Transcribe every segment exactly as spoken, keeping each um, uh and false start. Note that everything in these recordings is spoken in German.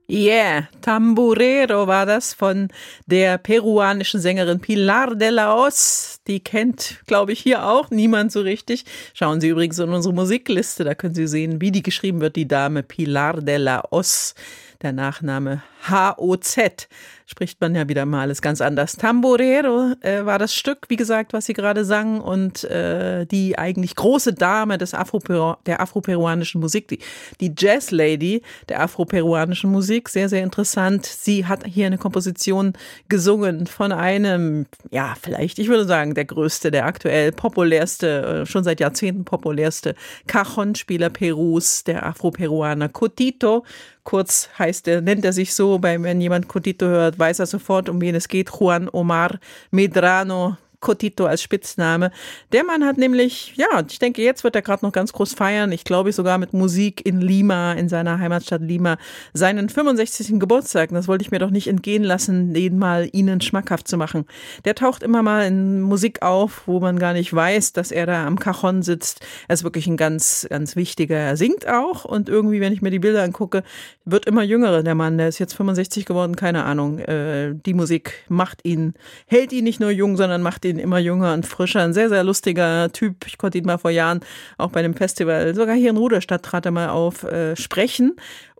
Yeah, Tamburero war das von der peruanischen Sängerin Pilar de la Hoz. Die kennt, glaube ich, hier auch niemand so richtig. Schauen Sie übrigens in unsere Musikliste, da können Sie sehen, wie die geschrieben wird, die Dame Pilar de la Hoz. Der Nachname H O Z. Spricht man ja wieder mal alles ganz anders. Tamborero äh, war das Stück, wie gesagt, was sie gerade sang, und äh, die eigentlich große Dame des Afro der afroperuanischen Musik, die, die Jazz Lady der afroperuanischen Musik, sehr, sehr interessant. Sie hat hier eine Komposition gesungen von einem, ja, vielleicht, ich würde sagen, der größte, der aktuell populärste, äh, schon seit Jahrzehnten populärste Cajon-Spieler Perus, der Afroperuaner Cotito. Kurz heißt er, nennt er sich so, bei, wenn jemand Cotito hört, weiß er sofort, um wen es geht. Juan Omar Medrano, Cotito als Spitzname. Der Mann hat nämlich, ja, ich denke, jetzt wird er gerade noch ganz groß feiern, ich glaube sogar mit Musik in Lima, in seiner Heimatstadt Lima, seinen fünfundsechzigsten Geburtstag. Das wollte ich mir doch nicht entgehen lassen, den mal Ihnen schmackhaft zu machen. Der taucht immer mal in Musik auf, wo man gar nicht weiß, dass er da am Cajon sitzt. Er ist wirklich ein ganz, ganz wichtiger. Er singt auch, und irgendwie, wenn ich mir die Bilder angucke, wird immer jüngerer, der Mann. Der ist jetzt fünfundsechzig geworden, keine Ahnung. Äh, die Musik macht ihn, hält ihn nicht nur jung, sondern macht ihn immer jünger und frischer. Ein sehr, sehr lustiger Typ. Ich konnte ihn mal vor Jahren auch bei einem Festival, sogar hier in Ruderstadt, trat er mal auf, äh, sprechen.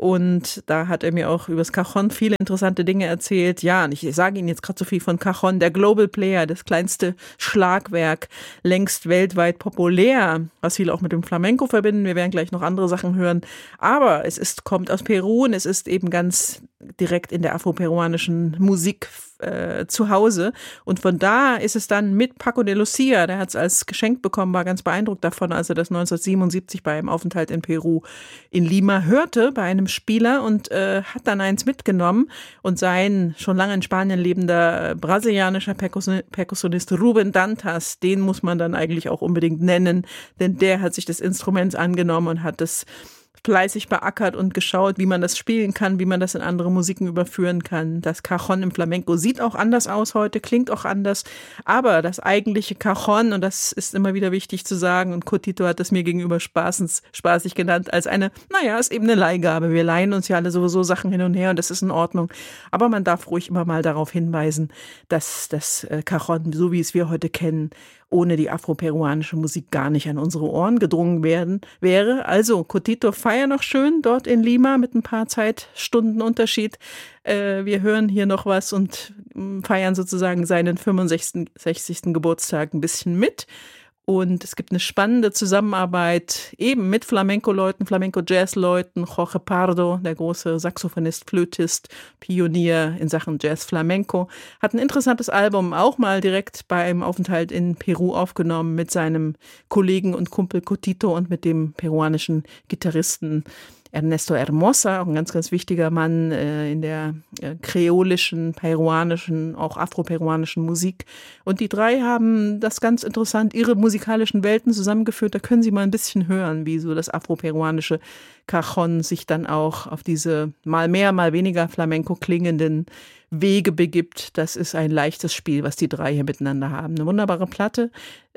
Und da hat er mir auch über das Cajon viele interessante Dinge erzählt. Ja, und ich sage Ihnen jetzt gerade so viel von Cajon, der Global Player, das kleinste Schlagwerk, längst weltweit populär, was viele auch mit dem Flamenco verbinden. Wir werden gleich noch andere Sachen hören. Aber es ist, kommt aus Peru und es ist eben ganz direkt in der afroperuanischen Musik äh, zu Hause. Und von da ist es dann mit Paco de Lucia, der hat es als Geschenk bekommen, war ganz beeindruckt davon, als er das neunzehnhundertsiebenundsiebzig bei einem Aufenthalt in Peru in Lima hörte, bei einem Spieler, und äh, hat dann eins mitgenommen, und sein schon lange in Spanien lebender brasilianischer Perkussion- Perkussionist Ruben Dantas, den muss man dann eigentlich auch unbedingt nennen, denn der hat sich des Instruments angenommen und hat das fleißig beackert und geschaut, wie man das spielen kann, wie man das in andere Musiken überführen kann. Das Cajon im Flamenco sieht auch anders aus heute, klingt auch anders, aber das eigentliche Cajon, und das ist immer wieder wichtig zu sagen, und Cotito hat das mir gegenüber spaßens, spaßig genannt, als eine, naja, ist eben eine Leihgabe. Wir leihen uns ja alle sowieso Sachen hin und her, und das ist in Ordnung. Aber man darf ruhig immer mal darauf hinweisen, dass das Cajon, so wie es wir heute kennen, ohne die afroperuanische Musik gar nicht an unsere Ohren gedrungen werden wäre. Also Cotito, feier noch schön dort in Lima mit ein paar Zeitstunden Unterschied. Äh, wir hören hier noch was und feiern sozusagen seinen fünfundsechzigsten Geburtstag ein bisschen mit. Und es gibt eine spannende Zusammenarbeit eben mit Flamenco-Leuten, Flamenco-Jazz-Leuten. Jorge Pardo, der große Saxophonist, Flötist, Pionier in Sachen Jazz-Flamenco, hat ein interessantes Album auch mal direkt beim Aufenthalt in Peru aufgenommen mit seinem Kollegen und Kumpel Cotito und mit dem peruanischen Gitarristen Ernesto Hermosa, auch ein ganz, ganz wichtiger Mann äh, in der äh, kreolischen, peruanischen, auch afroperuanischen Musik. Und die drei haben das ganz interessant, ihre musikalischen Welten zusammengeführt. Da können Sie mal ein bisschen hören, wie so das afroperuanische Cajon sich dann auch auf diese mal mehr, mal weniger Flamenco klingenden Wege begibt. Das ist ein leichtes Spiel, was die drei hier miteinander haben. Eine wunderbare Platte,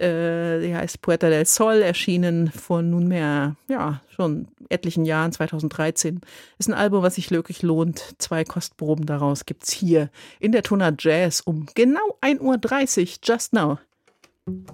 äh, die heißt Puerta del Sol, erschienen vor nunmehr, ja, schon etlichen Jahren, zweitausenddreizehn. Ist ein Album, was sich wirklich lohnt. Zwei Kostproben daraus gibt's hier in der Tonart Jazz um genau ein Uhr dreißig, just now.